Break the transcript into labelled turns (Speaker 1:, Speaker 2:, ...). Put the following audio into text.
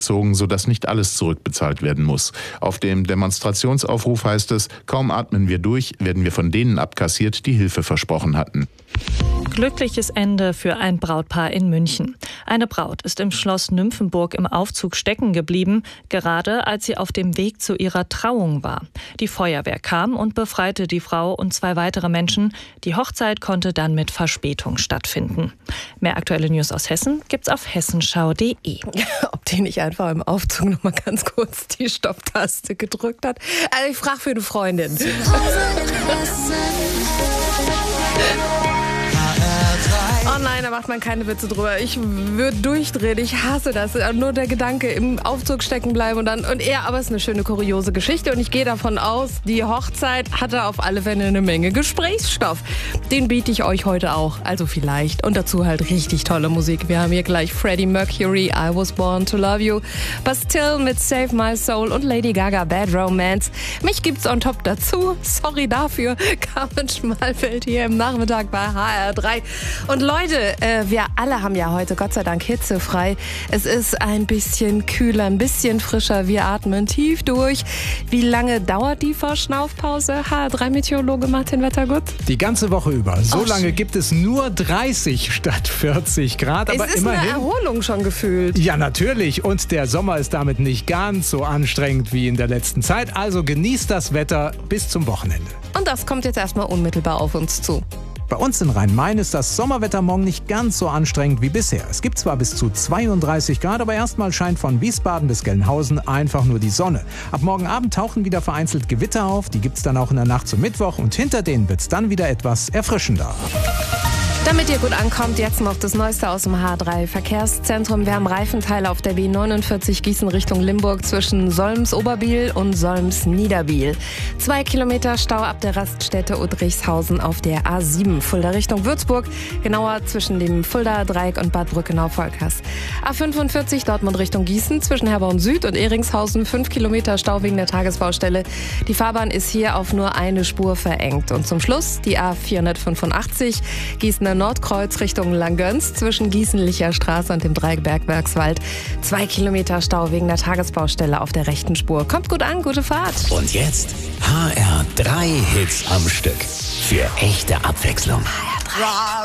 Speaker 1: sodass nicht alles zurückbezahlt werden muss. Auf dem Demonstrationsaufruf heißt es, kaum atmen wir durch, werden wir von denen abkassiert, die Hilfe versprochen hatten.
Speaker 2: Glückliches Ende für ein Brautpaar in München. Eine Braut ist im Schloss Nymphenburg im Aufzug stecken geblieben, gerade als sie auf dem Weg zu ihrer Trauung war. Die Feuerwehr kam und befreite die Frau und 2 weitere Menschen. Die Hochzeit konnte dann mit Verspätung stattfinden. Mehr aktuelle News aus Hessen gibt's auf hessenschau.de.
Speaker 3: Ob die nicht einfach im Aufzug noch mal ganz kurz die Stopptaste gedrückt hat? Also ich frage für eine Freundin. Oh nein, da macht man keine Witze drüber. Ich würde durchdrehen. Ich hasse das. Nur der Gedanke, im Aufzug stecken bleiben und er, aber es ist eine schöne, kuriose Geschichte und ich gehe davon aus, die Hochzeit hatte auf alle Fälle eine Menge Gesprächsstoff. Den biete ich euch heute auch. Also vielleicht. Und dazu halt richtig tolle Musik. Wir haben hier gleich Freddie Mercury, I Was Born to Love You, Bastille mit Save My Soul und Lady Gaga, Bad Romance. Mich gibt's on top dazu. Sorry dafür. Carmen Schmalfeld hier im Nachmittag bei HR3. Und Leute, wir alle haben ja heute Gott sei Dank hitzefrei. Es ist ein bisschen kühler, ein bisschen frischer. Wir atmen tief durch. Wie lange dauert die Verschnaufpause? HR3-Meteorologe Martin Wettergut?
Speaker 4: Die ganze Woche über. So lange gibt es nur 30 statt 40 Grad. Aber
Speaker 3: es ist
Speaker 4: immerhin
Speaker 3: eine Erholung schon gefühlt.
Speaker 4: Ja, natürlich. Und der Sommer ist damit nicht ganz so anstrengend wie in der letzten Zeit. Also genießt das Wetter bis zum Wochenende.
Speaker 3: Und das kommt jetzt erstmal unmittelbar auf uns zu.
Speaker 4: Bei uns in Rhein-Main ist das Sommerwetter morgen nicht ganz so anstrengend wie bisher. Es gibt zwar bis zu 32 Grad, aber erstmal scheint von Wiesbaden bis Gelnhausen einfach nur die Sonne. Ab morgen Abend tauchen wieder vereinzelt Gewitter auf, die gibt's dann auch in der Nacht zum Mittwoch und hinter denen wird's dann wieder etwas erfrischender.
Speaker 3: Damit ihr gut ankommt, jetzt noch das Neueste aus dem H3-Verkehrszentrum. Wir haben Reifenteile auf der B49 Gießen Richtung Limburg zwischen Solms-Oberbiel und Solms-Niederbiel. 2 Kilometer Stau ab der Raststätte Udrichshausen auf der A7 Fulda Richtung Würzburg, genauer zwischen dem Fulda-Dreieck und Bad Brückenau-Volkers. A45 Dortmund Richtung Gießen zwischen Herborn Süd und Eringshausen 5 Kilometer Stau wegen der Tagesbaustelle. Die Fahrbahn ist hier auf nur eine Spur verengt. Und zum Schluss die A485 Gießener Nordkreuz Richtung Langgöns zwischen Gießen-Licher Straße und dem Dreieck Bergwerkswald. 2 Kilometer Stau wegen der Tagesbaustelle auf der rechten Spur. Kommt gut an, gute Fahrt.
Speaker 5: Und jetzt HR3 Hits am Stück. Für echte Abwechslung.
Speaker 3: HR3.